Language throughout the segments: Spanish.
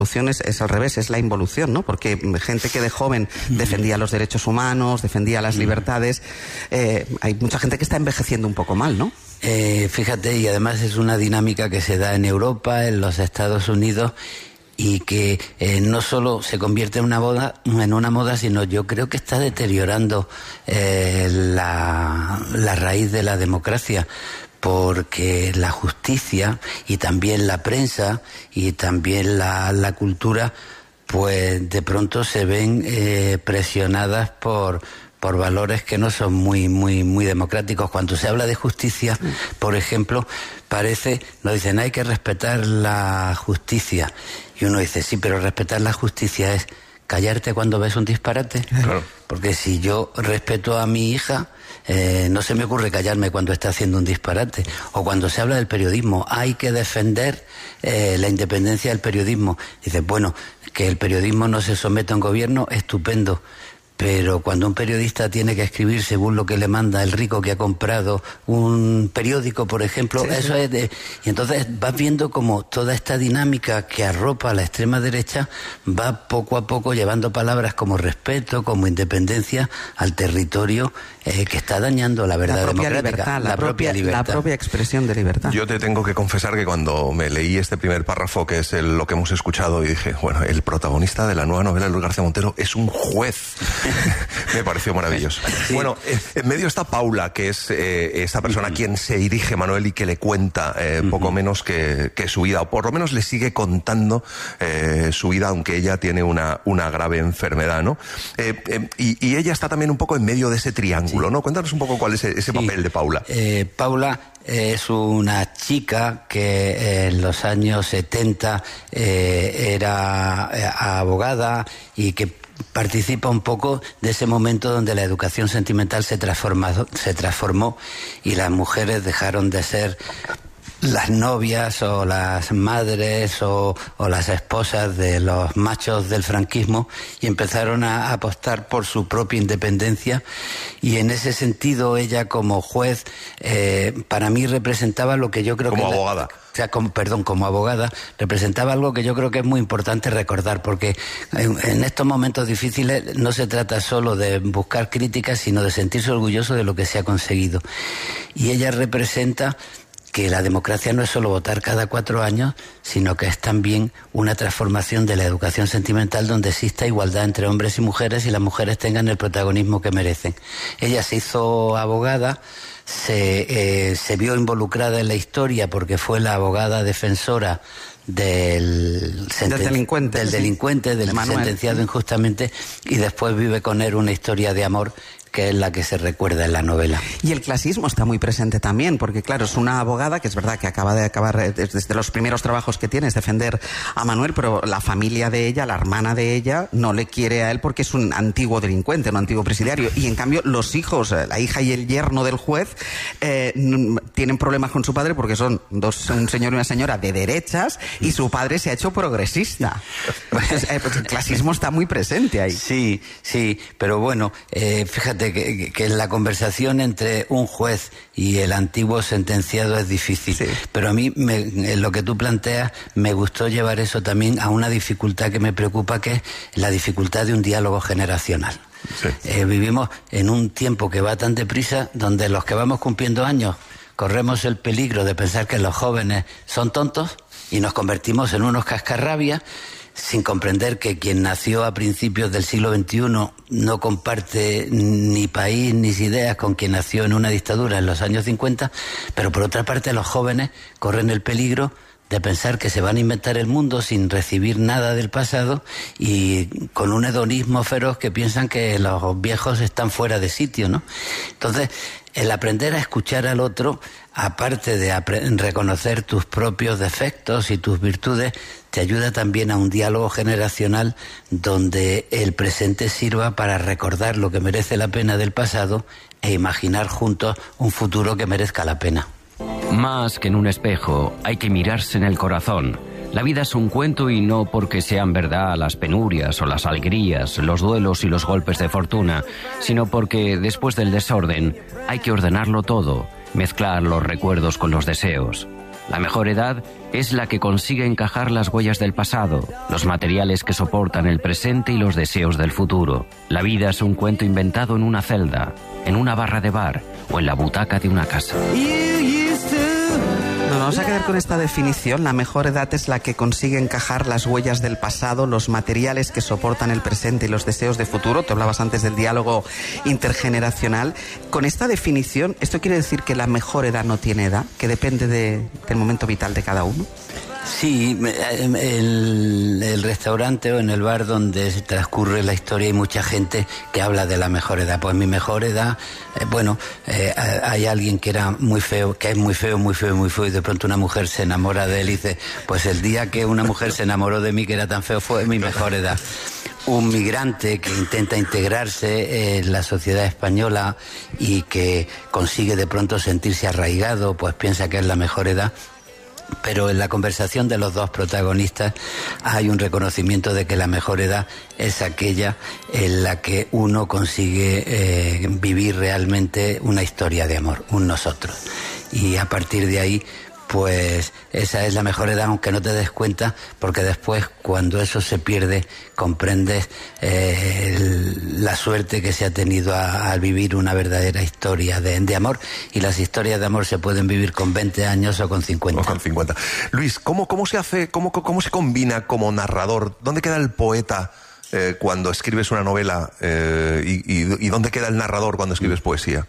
es al revés, es la involución, ¿no? Porque gente que de joven defendía los derechos humanos, defendía las libertades, hay mucha gente que está envejeciendo un poco mal, ¿no? Fíjate, y además es una dinámica que se da en Europa, en los Estados Unidos, y que no solo se convierte en una moda, sino yo creo que está deteriorando la raíz de la democracia, porque la justicia y también la prensa y también la cultura, pues de pronto se ven presionadas por valores que no son muy democráticos. Cuando se habla de justicia, por ejemplo, nos dicen hay que respetar la justicia, y uno dice sí, pero respetar la justicia es callarte cuando ves un disparate. Claro. Porque si yo respeto a mi hija, no se me ocurre callarme cuando está haciendo un disparate. O cuando se habla del periodismo, hay que defender la independencia del periodismo. Dices, bueno, que el periodismo no se someta a un gobierno, estupendo. Pero cuando un periodista tiene que escribir según lo que le manda el rico que ha comprado un periódico, por ejemplo, eso es y entonces vas viendo como toda esta dinámica que arropa a la extrema derecha va poco a poco llevando palabras como respeto, como independencia al territorio que está dañando la verdad democrática, la propia libertad. La propia expresión de libertad. Yo te tengo que confesar que cuando me leí este primer párrafo, que es lo que hemos escuchado, y dije, bueno, el protagonista de la nueva novela de Luis García Montero es un juez. Me pareció maravilloso. Sí. Bueno, en medio está Paula, que es esta persona a quien se dirige Manuel y que le cuenta poco menos que su vida, o por lo menos le sigue contando su vida, aunque ella tiene una grave enfermedad, ¿no? Y ella está también un poco en medio de ese triángulo, ¿no? Cuéntanos un poco cuál es ese papel de Paula. Paula es una chica que en los años 70 era abogada y que participa un poco de ese momento donde la educación sentimental se transformó y las mujeres dejaron de ser las novias o las madres o las esposas de los machos del franquismo y empezaron a apostar por su propia independencia, y en ese sentido ella como juez para mí representaba lo que yo creo como que abogada. Como abogada, representaba algo que yo creo que es muy importante recordar, porque en estos momentos difíciles no se trata solo de buscar críticas, sino de sentirse orgulloso de lo que se ha conseguido. Y ella representa que la democracia no es solo votar cada 4 años, sino que es también una transformación de la educación sentimental donde exista igualdad entre hombres y mujeres y las mujeres tengan el protagonismo que merecen. Ella se hizo abogada, se vio involucrada en la historia porque fue la abogada defensora del delincuente, del sentenciado injustamente, y después vive con él una historia de amor que es la que se recuerda en la novela. Y el clasismo está muy presente también, porque claro, es una abogada que es verdad que acaba de acabar, desde los primeros trabajos que tiene, es defender a Manuel, pero la familia de ella, la hermana de ella, no le quiere a él porque es un antiguo delincuente, un antiguo presidiario, y en cambio los hijos, la hija y el yerno del juez, tienen problemas con su padre porque son un señor y una señora de derechas, y su padre se ha hecho progresista. Pues el clasismo está muy presente ahí. Sí, pero bueno, fíjate que la conversación entre un juez y el antiguo sentenciado es difícil, sí. Pero a mí lo que tú planteas me gustó llevar eso también a una dificultad que me preocupa, que es la dificultad de un diálogo generacional. Sí. Vivimos en un tiempo que va tan deprisa, donde los que vamos cumpliendo años corremos el peligro de pensar que los jóvenes son tontos y nos convertimos en unos cascarrabias, sin comprender que quien nació a principios del siglo XXI no comparte ni país ni ideas con quien nació en una dictadura en los años 50, pero por otra parte los jóvenes corren el peligro de pensar que se van a inventar el mundo sin recibir nada del pasado y con un hedonismo feroz que piensan que los viejos están fuera de sitio, ¿no? Entonces, el aprender a escuchar al otro, aparte de reconocer tus propios defectos y tus virtudes, te ayuda también a un diálogo generacional donde el presente sirva para recordar lo que merece la pena del pasado e imaginar juntos un futuro que merezca la pena. Más que en un espejo, hay que mirarse en el corazón. La vida es un cuento, y no porque sean verdad las penurias o las alegrías, los duelos y los golpes de fortuna, sino porque después del desorden hay que ordenarlo todo, mezclar los recuerdos con los deseos. La mejor edad es la que consigue encajar las huellas del pasado, los materiales que soportan el presente y los deseos del futuro. La vida es un cuento inventado en una celda, en una barra de bar o en la butaca de una casa. Nos vamos a quedar con esta definición. La mejor edad es la que consigue encajar las huellas del pasado, los materiales que soportan el presente y los deseos de futuro. Te hablabas antes del diálogo intergeneracional. Con esta definición, ¿esto quiere decir que la mejor edad no tiene edad? ¿Que depende del momento vital de cada uno? Sí, el restaurante o en el bar donde transcurre la historia hay mucha gente que habla de la mejor edad. Pues mi mejor edad, hay alguien que era muy feo, que es muy feo, y de pronto una mujer se enamora de él y dice, pues el día que una mujer se enamoró de mí, que era tan feo, fue mi mejor edad. Un migrante que intenta integrarse en la sociedad española y que consigue de pronto sentirse arraigado, pues piensa que es la mejor edad. Pero en la conversación de los dos protagonistas hay un reconocimiento de que la mejor edad es aquella en la que uno consigue vivir realmente una historia de amor, un nosotros. Y a partir de ahí, pues esa es la mejor edad, aunque no te des cuenta, porque después, cuando eso se pierde, comprendes la suerte que se ha tenido al vivir una verdadera historia de amor. Y las historias de amor se pueden vivir con 20 años o con 50. O con 50. Luis, ¿cómo se hace, cómo se combina como narrador? ¿Dónde queda el poeta cuando escribes una novela y dónde queda el narrador cuando escribes poesía?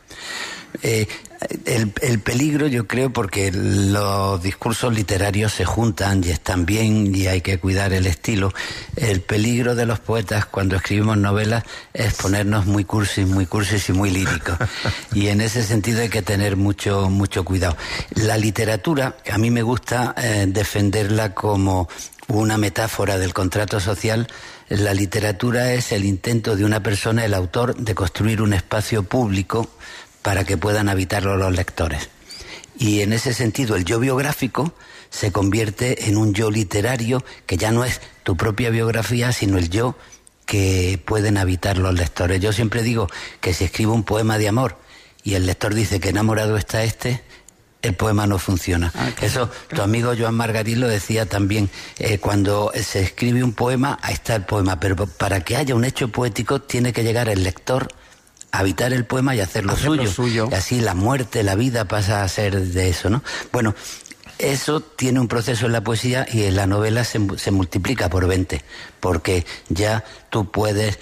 El peligro, yo creo, porque los discursos literarios se juntan y están bien y hay que cuidar el estilo. El peligro de los poetas cuando escribimos novelas es ponernos muy cursis y muy líricos. Y en ese sentido hay que tener mucho cuidado. La literatura, a mí me gusta defenderla como una metáfora del contrato social. La literatura es el intento de una persona, el autor, de construir un espacio público para que puedan habitarlo los lectores. Y en ese sentido el yo biográfico se convierte en un yo literario que ya no es tu propia biografía, sino el yo que pueden habitar los lectores. Yo siempre digo que si escribo un poema de amor y el lector dice que enamorado está el poema no funciona. Eso tu amigo Joan Margarit lo decía también. Cuando se escribe un poema, ahí está el poema, pero para que haya un hecho poético tiene que llegar el lector habitar el poema y hacerlo suyo. Y así la muerte, la vida pasa a ser de eso, ¿no? Bueno, eso tiene un proceso en la poesía y en la novela se multiplica por 20, porque ya tú puedes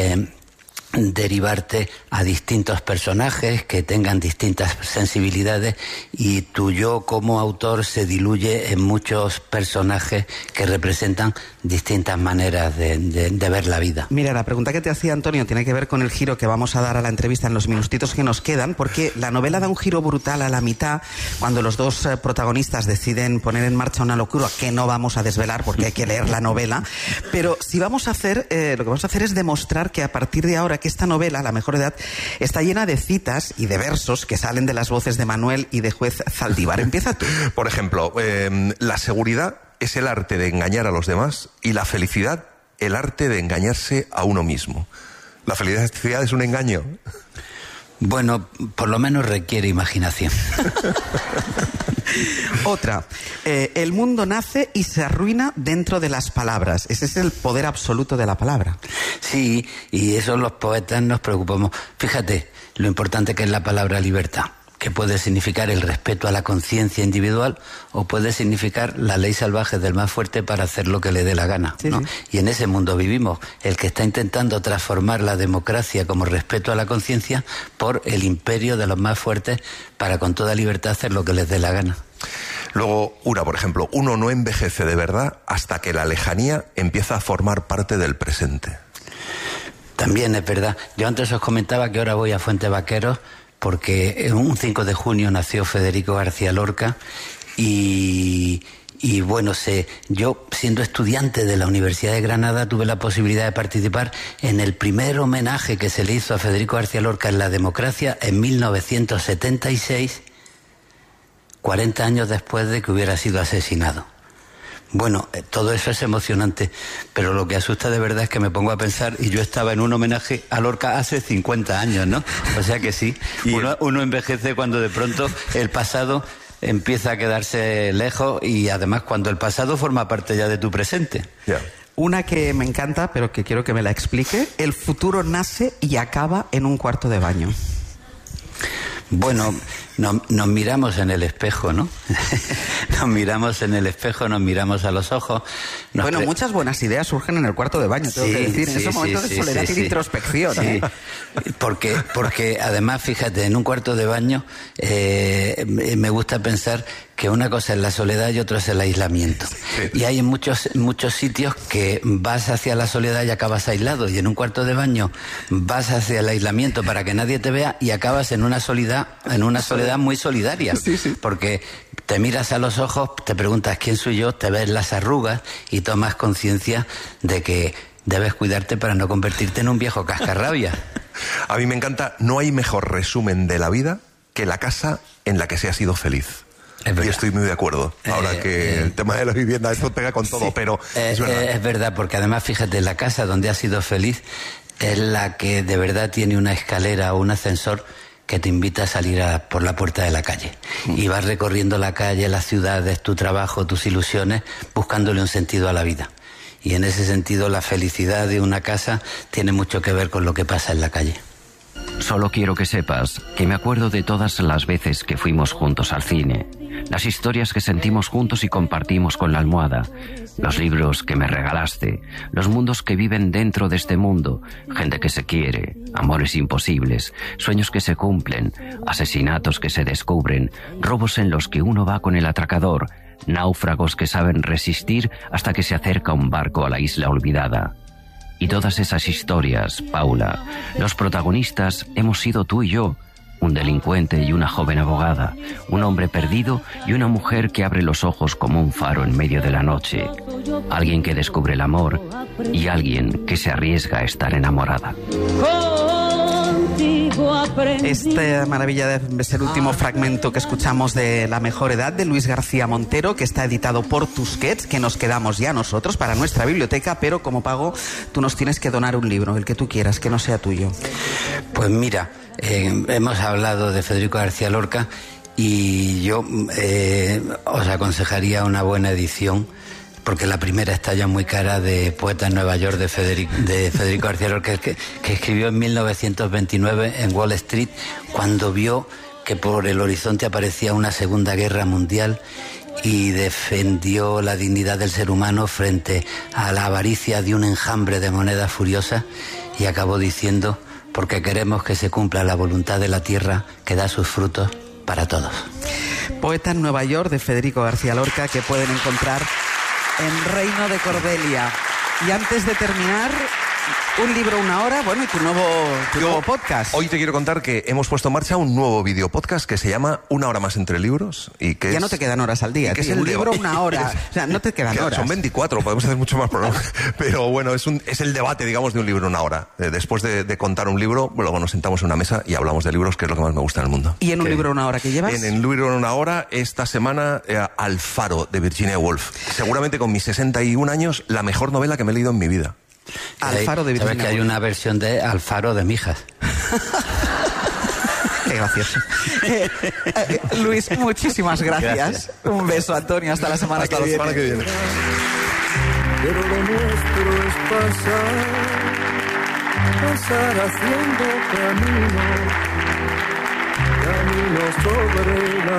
derivarte a distintos personajes que tengan distintas sensibilidades y tu yo como autor se diluye en muchos personajes que representan distintas maneras de ver la vida. Mira, la pregunta que te hacía Antonio tiene que ver con el giro que vamos a dar a la entrevista en los minutitos que nos quedan, porque la novela da un giro brutal a la mitad cuando los dos protagonistas deciden poner en marcha una locura que no vamos a desvelar porque hay que leer la novela, pero si vamos a hacer, lo que vamos a hacer es demostrar que a partir de ahora que esta novela, La mejor edad, está llena de citas y de versos que salen de las voces de Manuel y de Juez Zaldívar. Empieza tú. Por ejemplo, la seguridad es el arte de engañar a los demás y la felicidad el arte de engañarse a uno mismo. ¿La felicidad es un engaño? Bueno, por lo menos requiere imaginación. Otra, el mundo nace y se arruina dentro de las palabras. Ese es el poder absoluto de la palabra. Sí, y eso los poetas nos preocupamos. Fíjate lo importante que es la palabra libertad, que puede significar el respeto a la conciencia individual o puede significar la ley salvaje del más fuerte para hacer lo que le dé la gana, ¿no? Sí. Y en ese mundo vivimos, el que está intentando transformar la democracia como respeto a la conciencia por el imperio de los más fuertes para con toda libertad hacer lo que les dé la gana. Luego, por ejemplo, uno no envejece de verdad hasta que la lejanía empieza a formar parte del presente. También es verdad. Yo antes os comentaba que ahora voy a Fuente Vaqueros porque un 5 de junio nació Federico García Lorca y bueno, yo siendo estudiante de la Universidad de Granada tuve la posibilidad de participar en el primer homenaje que se le hizo a Federico García Lorca en la democracia en 1976, 40 años después de que hubiera sido asesinado. Bueno, todo eso es emocionante, pero lo que asusta de verdad es que me pongo a pensar, y yo estaba en un homenaje a Lorca hace 50 años, ¿no? O sea que sí, uno envejece cuando de pronto el pasado empieza a quedarse lejos y además cuando el pasado forma parte ya de tu presente. Yeah. Una que me encanta, pero que quiero que me la explique. El futuro nace y acaba en un cuarto de baño. Bueno, nos miramos en el espejo, ¿no? Nos miramos en el espejo, nos miramos a los ojos. Bueno, muchas buenas ideas surgen en el cuarto de baño, tengo que decir, en esos momentos de soledad y de introspección. Sí. Porque además, fíjate, en un cuarto de baño me gusta pensar que una cosa es la soledad y otra es el aislamiento. Sí. Y hay en muchos sitios que vas hacia la soledad y acabas aislado, y en un cuarto de baño vas hacia el aislamiento para que nadie te vea y acabas en una soledad muy solidaria. Sí, sí. Porque te miras a los ojos, te preguntas quién soy yo, te ves las arrugas y tomas conciencia de que debes cuidarte para no convertirte en un viejo cascarrabia. A mí me encanta, no hay mejor resumen de la vida que la casa en la que se ha sido feliz. Y estoy muy de acuerdo. Ahora que el tema de la vivienda, esto pega con todo, sí, pero es verdad. Es verdad, porque además, fíjate, la casa donde has sido feliz es la que de verdad tiene una escalera o un ascensor que te invita a salir por la puerta de la calle. Y vas recorriendo la calle, las ciudades, tu trabajo, tus ilusiones, buscándole un sentido a la vida. Y en ese sentido, la felicidad de una casa tiene mucho que ver con lo que pasa en la calle. Solo quiero que sepas que me acuerdo de todas las veces que fuimos juntos al cine, las historias que sentimos juntos y compartimos con la almohada, los libros que me regalaste, los mundos que viven dentro de este mundo, gente que se quiere, amores imposibles, sueños que se cumplen, asesinatos que se descubren, robos en los que uno va con el atracador, náufragos que saben resistir hasta que se acerca un barco a la isla olvidada. Y todas esas historias, Paula, los protagonistas hemos sido tú y yo, un delincuente y una joven abogada, un hombre perdido y una mujer que abre los ojos como un faro en medio de la noche, alguien que descubre el amor y alguien que se arriesga a estar enamorada. Esta maravilla es el último fragmento que escuchamos de La mejor edad, de Luis García Montero, que está editado por Tusquets, que nos quedamos ya nosotros para nuestra biblioteca, pero como pago tú nos tienes que donar un libro, el que tú quieras, que no sea tuyo. Pues mira, hemos hablado de Federico García Lorca y yo os aconsejaría una buena edición, porque la primera está ya muy cara, de Poeta en Nueva York de Federico García Lorca, que escribió en 1929 en Wall Street, cuando vio que por el horizonte aparecía una Segunda Guerra Mundial y defendió la dignidad del ser humano frente a la avaricia de un enjambre de monedas furiosas, y acabó diciendo: porque queremos que se cumpla la voluntad de la tierra que da sus frutos para todos. Poeta en Nueva York de Federico García Lorca, que pueden encontrar en Reino de Cordelia. Y antes de terminar, un libro, una hora, bueno, y tu nuevo podcast. Hoy te quiero contar que hemos puesto en marcha un nuevo video podcast que se llama Una hora más entre libros, y que ya no te quedan horas al día, que es un libro, una hora, o sea, no te quedan horas. Son 24, podemos hacer mucho más programas, pero bueno, es el debate, digamos, de un libro, una hora. Después de contar un libro, luego nos sentamos en una mesa y hablamos de libros, que es lo que más me gusta en el mundo. ¿Y en un libro, una hora que llevas? En el libro, una hora, esta semana, Alfaro, de Virginia Woolf. Seguramente con mis 61 años, la mejor novela que me he leído en mi vida. Alfaro de Virginia. ¿Sabes que hay una versión de Alfaro de Mijas? Qué gracioso. Luis, muchísimas gracias. Un beso, Antonio. Hasta la semana que viene. Pero lo nuestro es pasar haciendo camino sobre la